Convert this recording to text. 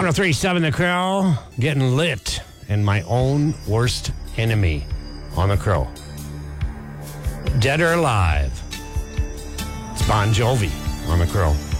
1037 The Crow, getting lit, and my own worst enemy on The Crow. Dead or Alive. It's Bon Jovi on The Crow.